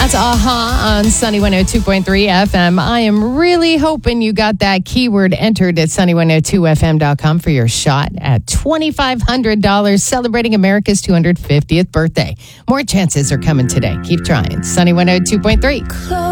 That's Aha on Sunny 102.3 FM. I am really hoping you got that keyword entered at sunny102fm.com for your shot at $2,500 celebrating America's 250th birthday. More chances are coming today. Keep trying. Sunny 102.3.